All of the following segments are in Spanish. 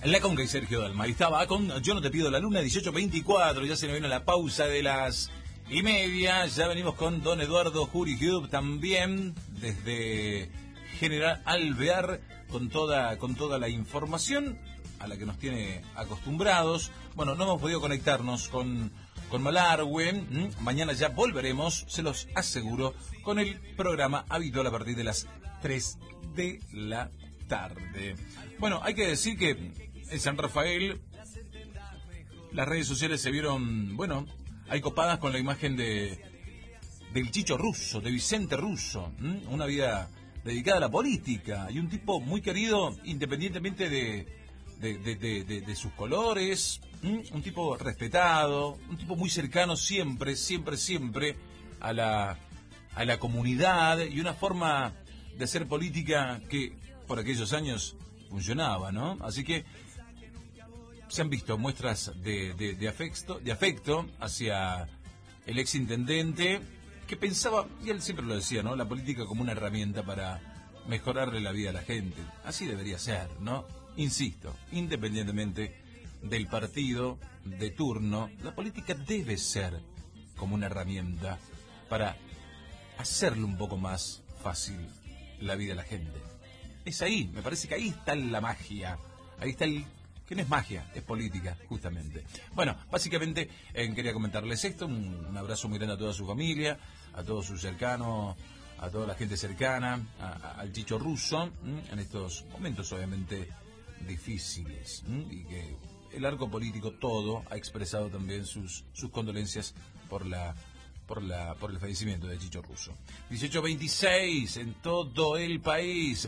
La Conca y Sergio Dalma. Y estaba con Yo no te pido la luna, 18:24. Ya se nos viene la pausa de las 1:30. Ya venimos con don Eduardo Jurigub también, desde General Alvear, con toda la información a la que nos tiene acostumbrados. Bueno, no hemos podido conectarnos con Malargüe. Mañana ya volveremos, se los aseguro, con el programa habitual a partir de las 3 de la tarde. Bueno, hay que decir que en San Rafael las redes sociales se vieron, hay copadas con la imagen del Chicho Russo, de Vicente Russo, una vida dedicada a la política y un tipo muy querido independientemente de sus colores, un tipo respetado, un tipo muy cercano siempre a la comunidad, y una forma de hacer política que por aquellos años funcionaba, ¿no? Así que se han visto muestras de afecto hacia el exintendente, que pensaba, y él siempre lo decía, ¿no?, la política como una herramienta para mejorarle la vida a la gente. Así debería ser, ¿no? Insisto, independientemente del partido de turno, la política debe ser como una herramienta para hacerle un poco más fácil la vida a la gente. Es ahí, me parece que ahí está la magia, ahí está que no es magia, es política, justamente. Bueno, básicamente quería comentarles esto, un abrazo muy grande a toda su familia, a todos sus cercanos, a toda la gente cercana, al Chicho Russo, en estos momentos obviamente difíciles, y que el arco político todo ha expresado también sus condolencias por el fallecimiento de Chicho Russo. 18:26 en todo el país,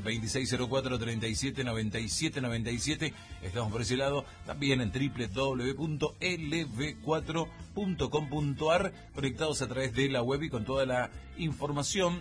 2604-3797-97. Estamos por ese lado, también en www.lv4.com.ar, conectados a través de la web y con toda la información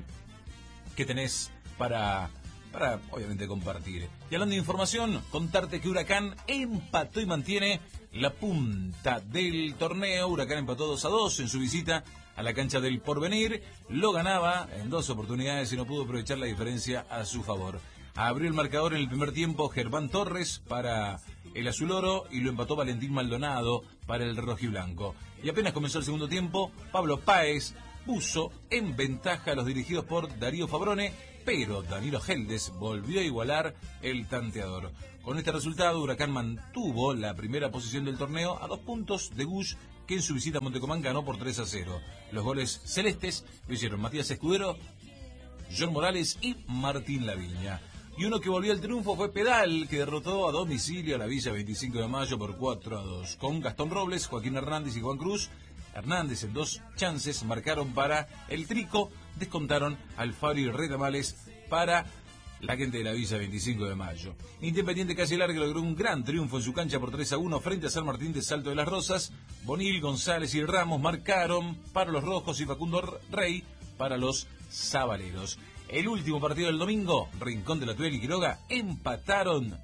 que tenés para obviamente compartir. Y hablando de información, contarte que Huracán empató y mantiene la punta del torneo. Huracán empató 2-2 en su visita a la cancha del Porvenir. Lo ganaba en 2 oportunidades y no pudo aprovechar la diferencia a su favor. Abrió el marcador en el primer tiempo Germán Torres para el azuloro y lo empató Valentín Maldonado para el rojiblanco. Y apenas comenzó el segundo tiempo, Pablo Páez puso en ventaja a los dirigidos por Darío Fabrone, pero Danilo Geldes volvió a igualar el tanteador. Con este resultado, Huracán mantuvo la primera posición del torneo a 2 puntos de Gush, que en su visita a Montecomán ganó por 3-0. Los goles celestes lo hicieron Matías Escudero, John Morales y Martín Laviña. Y uno que volvió al triunfo fue Pedal, que derrotó a domicilio a la Villa 25 de Mayo por 4-2. Con Gastón Robles, Joaquín Hernández y Juan Cruz. Hernández en 2 chances marcaron para el Trico, descontaron Alfaro y Retamales para la gente de la Villa 25 de Mayo. Independiente Calle Larga logró un gran triunfo en su cancha por 3-1 frente a San Martín de Salto de las Rosas. Bonil, González y Ramos marcaron para los rojos y Facundo Rey para los sabaleros. El último partido del domingo, Rincón de la Tuel y Quiroga empataron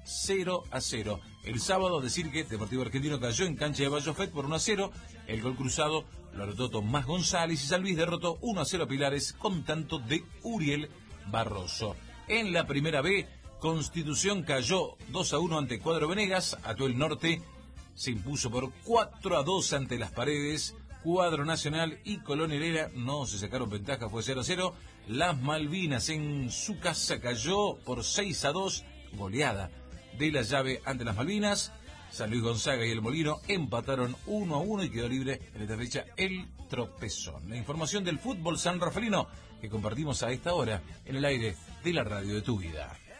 0-0. El sábado, decir que Deportivo Argentino cayó en cancha de Vallofet por 1-0. El gol cruzado lo anotó Tomás González y San Luis derrotó 1-0 a Pilares con tanto de Uriel Barroso. En la primera B, Constitución cayó 2-1 ante Cuadro Venegas. Atuel Norte se impuso por 4-2 ante Las Paredes. Cuadro Nacional y Colón Herrera no se sacaron ventaja, fue 0-0. Las Malvinas en su casa cayó por 6-2, goleada de la llave ante las Malvinas. San Luis Gonzaga y el Molino empataron 1-1 y quedó libre en esta fecha el tropezón. La información del fútbol sanrafaelino que compartimos a esta hora en el aire de la radio de tu vida.